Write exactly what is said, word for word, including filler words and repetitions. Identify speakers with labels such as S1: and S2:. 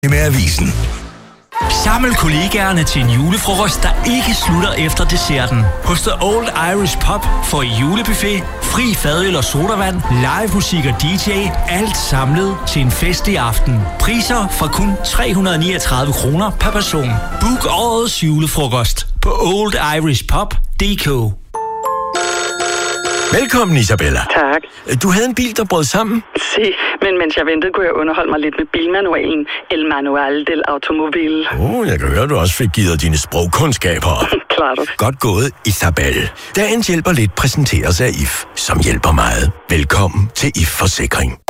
S1: med avisen.
S2: Saml kollegaerne til en julefrokost, der ikke slutter efter desserten. Hos The Old Irish Pub får I julebuffet, fri fadøl og sodavand, live musik og D J, alt samlet til en festlig aften. Priser fra kun tre hundrede niogtredive kroner per person. Book årets julefrokost på old irish pub punktum d k.
S1: Velkommen, Isabella.
S3: Tak.
S1: Du havde en bil, der brød sammen?
S3: Si, men mens jeg ventede, kunne jeg underholde mig lidt med bilmanualen. El Manual del Automobil.
S1: Åh, oh, jeg kan høre, du også fik givet dine sprogkundskaber.
S3: Klart.
S1: Godt gået, Isabel. Dagens hjælper lidt præsenteres af I F, som hjælper meget. Velkommen til I F Forsikring.